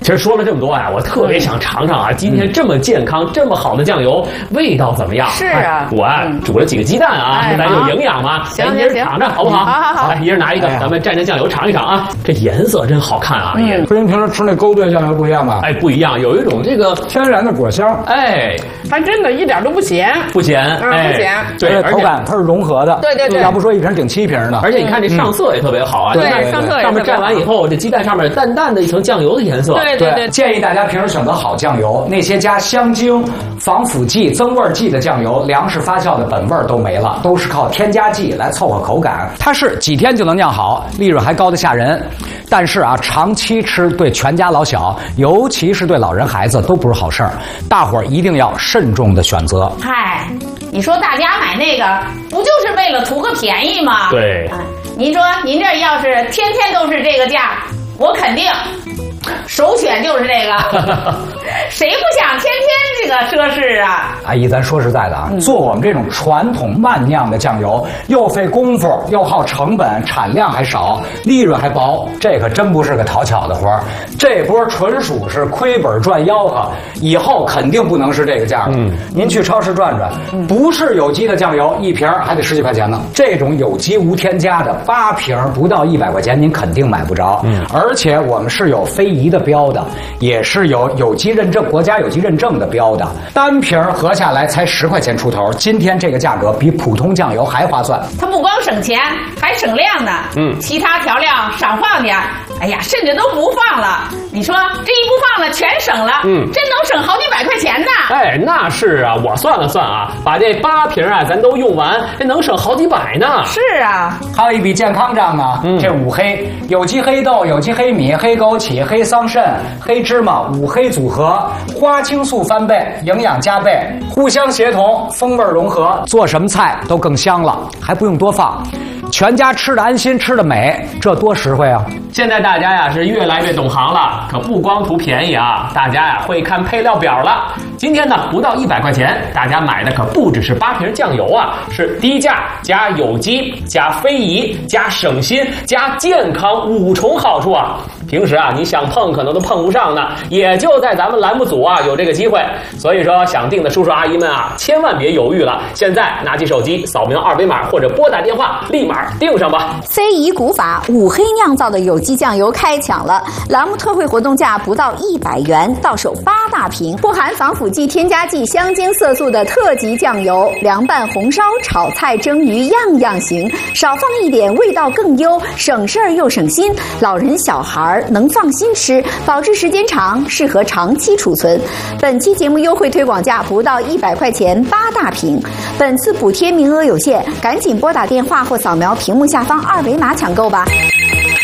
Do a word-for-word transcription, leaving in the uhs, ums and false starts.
其实说了这么多呀，我特别想尝尝啊，今天这么健康、这么好的酱油，味道怎么样？ 是啊， 我啊煮了几个鸡蛋啊， 哎咱有营养嘛。 行咱一人尝尝好不好？ 好好好， 来，一人拿一个，咱们蘸蘸酱油尝一尝啊。这颜色真好看啊，也和您平时吃那勾兑酱油不一样吧？ 哎不一样，有一种这个天然的果香， 哎它真的一点都不咸， 不咸，哎不咸， 对， 而且口感它是融合的。 对对对， 要不说一瓶顶七瓶的。 而且你看这上色也特别好啊， 对， 你看上色上面蘸完以后，这鸡蛋上面淡淡的一层酱油的颜色。 对对对， 建议大家平时选择好酱油，那些加香精、防腐剂、增味剂的酱油，粮食发酵的本味都没了，都是靠添加剂来凑合口感。它是几天就能酿好，利润还高得吓人。但是啊，长期吃对全家老小，尤其是对老人孩子都不是好事儿。大伙儿一定要慎重的选择。 嗨，你说大家买那个不就是为了图个便宜吗？ 对啊，您说您这要是天天都是这个价，我肯定首选就是这个。谁不想天天这个奢侈啊？ 阿姨，咱说实在的啊，做我们这种传统慢酿的酱油，又费功夫，又耗成本，产量还少，利润还薄，这可真不是个讨巧的活儿。这波纯属是亏本赚吆喝，以后肯定不能是这个价了。嗯，您去超市转转，不是有机的酱油，一瓶还得十几块钱呢。这种有机无添加的，八瓶不到一百块钱，您肯定买不着。嗯，而且我们是有非遗的标的，也是有有机认证。国家有机认证的标的，单瓶合下来才十块钱出头。今天这个价格比普通酱油还划算。 它不光省钱，还省量呢。嗯，其他调料少放点，哎呀，甚至都不放了。你说这一不放了，全省了。嗯，真能省好几百块钱呢。 哎，那是啊，我算了算啊，把这八瓶啊咱都用完，这能省好几百呢。 是啊， 还有一笔健康账呢。嗯，这五黑：有机黑豆、有机黑米、黑枸杞、黑桑葚、黑芝麻，五黑组合。花青素翻倍，营养加倍，互相协同，风味融合，做什么菜都更香了，还不用多放。全家吃的安心，吃的美，这多实惠啊！ 现在大家呀是越来越懂行了，可不光图便宜啊，大家呀会看配料表了。今天呢不到一百块钱，大家买的可不只是八瓶酱油啊，是低价加有机加非遗加省心加健康五重好处啊！平时啊你想碰可能都碰不上呢，也就在咱们栏目组啊有这个机会。所以说想订的叔叔阿姨们啊，千万别犹豫了，现在拿起手机扫描二维码或者拨打电话，立马订上吧。 非遗古法五黑酿造的有机酱油开抢了，栏目特惠活动价不到一百元，到手八大瓶，不含防腐剂、添加剂、香精、色素的特级酱油，凉拌、红烧、炒菜、蒸鱼样样行，少放一点味道更优，省事儿又省心，老人小孩能放心吃，保质时间长，适合长期储存。本期节目优惠推广价不到一百块钱，八大瓶。本次补贴名额有限，赶紧拨打电话或扫描屏幕下方二维码抢购吧。